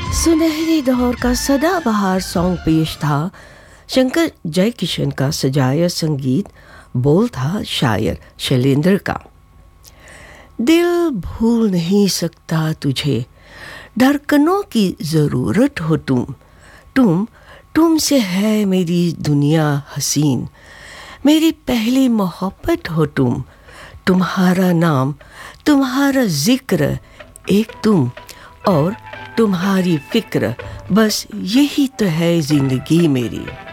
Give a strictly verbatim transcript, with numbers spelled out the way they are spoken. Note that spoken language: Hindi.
सुनहरे दौर का सदाबहार सॉन्ग पेश था। शंकर जयकिशन का सजाया संगीत, बोल था शायर शैलेंद्र का। दिल भूल नहीं सकता तुझे, धड़कनों की ज़रूरत हो तुम। तुम तुमसे है मेरी दुनिया हसीन, मेरी पहली मोहब्बत हो तुम। तुम्हारा नाम, तुम्हारा जिक्र, एक तुम और तुम्हारी फिक्र, बस यही तो है जिंदगी मेरी।